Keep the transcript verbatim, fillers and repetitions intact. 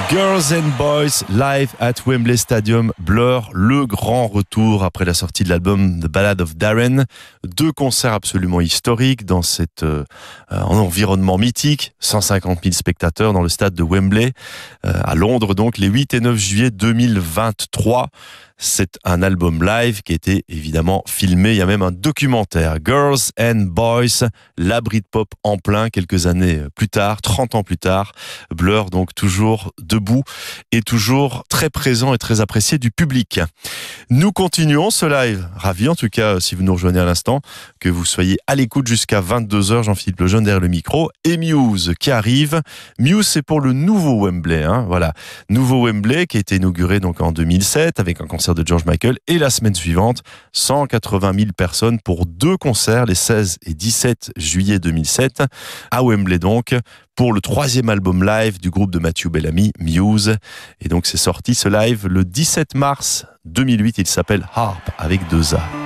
Girls and Boys live at Wembley Stadium, Blur, le grand retour après la sortie de l'album The Ballad of Darren. Deux concerts absolument historiques dans cet euh, environnement mythique, cent cinquante mille spectateurs dans le stade de Wembley, euh, à Londres donc, les huit et neuf juillet deux mille vingt-trois. C'est un album live qui a été évidemment filmé. Il y a même un documentaire, Girls and Boys, la Britpop en plein quelques années plus tard, trente ans plus tard. Blur donc toujours debout et toujours très présent et très apprécié du public. Nous continuons ce live. Ravi en tout cas, si vous nous rejoignez à l'instant, que vous soyez à l'écoute jusqu'à vingt-deux heures. Jean-Philippe Lejeune derrière le micro. Et Muse qui arrive. Muse, c'est pour le nouveau Wembley. Hein, voilà, nouveau Wembley qui a été inauguré donc en deux mille sept avec un concert de George Michael, et la semaine suivante, cent quatre-vingt mille personnes pour deux concerts, les seize et dix-sept juillet deux mille sept, à Wembley donc, pour le troisième album live du groupe de Matthew Bellamy, Muse. Et donc c'est sorti ce live le dix-sept mars deux mille huit, il s'appelle Harp avec deux A.